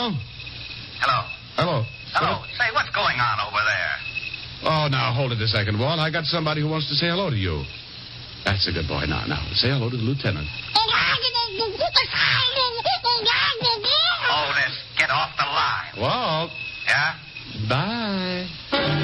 Hello? Hello. Hello. Hello. Say, what's going on over there? Oh, now, hold it a second, Walt. I got somebody who wants to say hello to you. That's a good boy. Now, say hello to the lieutenant.